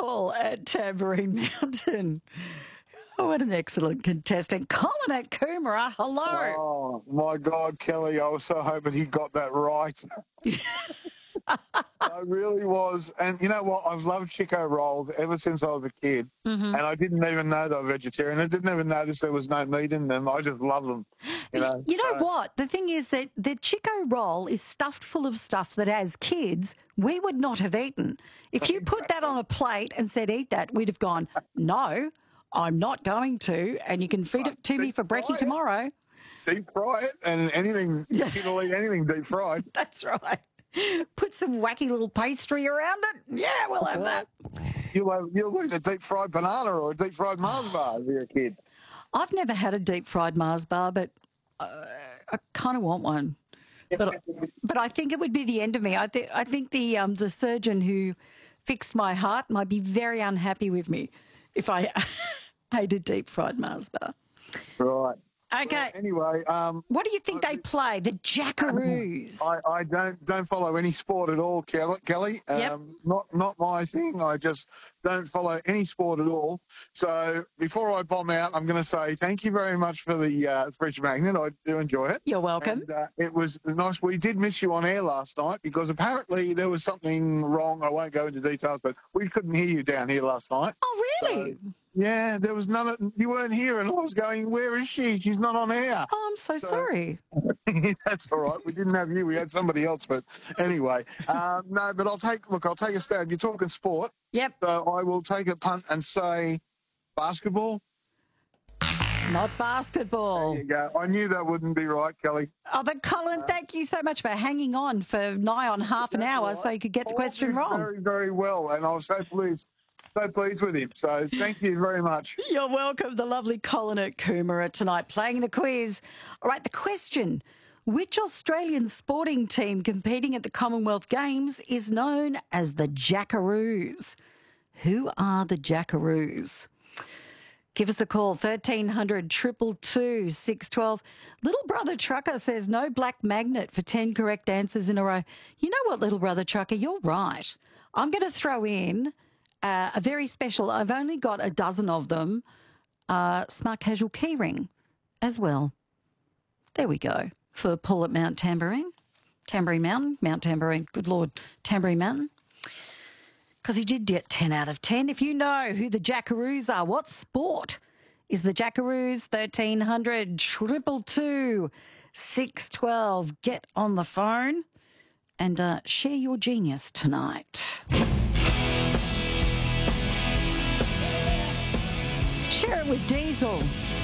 call at Tambourine Mountain. Oh, what an excellent contestant. Colin at Coomera, hello. Oh, my God, Kelly, I was so hoping he got that right. I really was. And you know what? I've loved Chico rolls ever since I was a kid. Mm-hmm. And I didn't even know they were vegetarian. I didn't even notice there was no meat in them. I just love them. You know What? The thing is that the Chico roll is stuffed full of stuff that as kids we would not have eaten. If you put that on a plate and said, eat that, we'd have gone, no, I'm not going to. And you can feed it to me for brekkie tomorrow. Deep fry it and anything, people eat anything deep fried. That's right. Put some wacky little pastry around it. Yeah, we'll have that. You'll eat a deep fried banana or a deep fried Mars bar if you're a kid. I've never had a deep fried Mars bar, but I kind of want one. But I think it would be the end of me. I think the surgeon who fixed my heart might be very unhappy with me if I ate a deep fried Mars bar. Right. Okay. Anyway, what do you think they play? The Jackaroos. I don't follow any sport at all, Kelly. Yep. Not my thing. I just don't follow any sport at all. So before I bomb out, I'm going to say thank you very much for the fridge magnet. I do enjoy it. You're welcome. And, it was nice. We did miss you on air last night because apparently there was something wrong. I won't go into details, but we couldn't hear you down here last night. Oh, really? So, yeah, there was none. You weren't here, and I was going, "Where is she? She's not on air." Oh, I'm so sorry. That's all right. We didn't have you. We had somebody else. But anyway, no. But I'll take a stab. You're talking sport. Yep. So I will take a punt and say basketball. Not basketball. There you go. I knew that wouldn't be right, Kelly. Oh, but Colin, thank you so much for hanging on for nigh on half an hour so you could get the question wrong. Very, very well, and I was so pleased with him. So thank you very much. You're welcome. The lovely Colin at Coomera tonight playing the quiz. All right, the question. Which Australian sporting team competing at the Commonwealth Games is known as the Jackaroos? Who are the Jackaroos? Give us a call, 1300 222 612. Little Brother Trucker says no black magnet for 10 correct answers in a row. You know what, Little Brother Trucker, you're right. I'm going to throw in a very special, I've only got a dozen of them, smart casual keyring as well. There we go. For Paul at Mount Tambourine Mount Tambourine, good Lord, Tambourine Mountain. Because he did get 10 out of 10. If you know who the Jackaroos are, what sport is the Jackaroos? 1300 222 612. Get on the phone and share your genius tonight. Share it with Diesel.